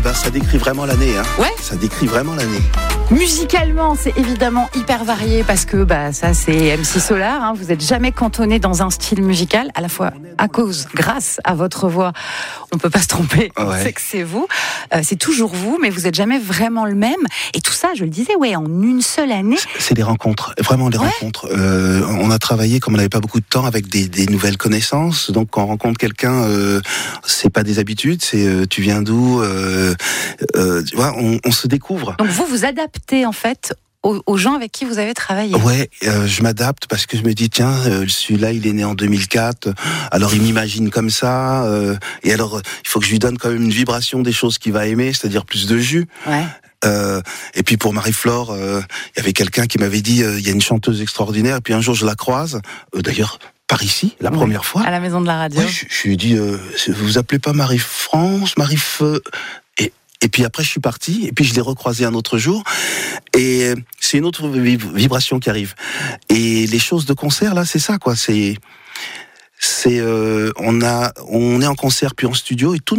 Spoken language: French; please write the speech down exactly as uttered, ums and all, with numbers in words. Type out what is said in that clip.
ben, ça décrit vraiment l'année. Hein. Ouais. Ça décrit vraiment l'année. Musicalement, c'est évidemment hyper varié parce que bah, ça, c'est M C Solar. Hein. Vous n'êtes jamais cantonné dans un style musical, à la fois à cause, grâce à votre voix. On ne peut pas se tromper, on Ouais. sait que c'est vous. Euh, c'est toujours vous, mais vous n'êtes jamais vraiment le même. Et tout ça, je le disais, ouais, en une seule année. C'est des rencontres, vraiment des Ouais. rencontres. Euh, on a travaillé, comme on n'avait pas beaucoup de temps, avec des, des nouvelles connaissances. Donc quand on rencontre quelqu'un, euh, c'est pas des habitudes, c'est euh, tu viens d'où euh, euh, tu vois, on, on se découvre. Donc vous vous adaptez en fait aux, aux gens avec qui vous avez travaillé. Ouais, euh, je m'adapte parce que je me dis tiens, euh, celui-là il est né en deux mille quatre, alors il m'imagine comme ça, euh, et alors euh, il faut que je lui donne quand même une vibration des choses qu'il va aimer, c'est-à-dire plus de jus. Ouais. Euh, et puis pour Marie-Flore, euh, il y avait quelqu'un qui m'avait dit euh, il y a une chanteuse extraordinaire. Et puis un jour je la croise, euh, d'ailleurs par ici, la Oui, première fois. À la maison de la radio. Ouais, je, je lui ai dit euh, vous vous appelez pas Marie-France, Marie-Feu. Et Et puis après, je suis parti, et puis je l'ai recroisé un autre jour, et c'est une autre vibration qui arrive. Et les choses de concert, là, c'est ça, quoi. C'est, c'est, euh, on a, on est en concert puis en studio, et tout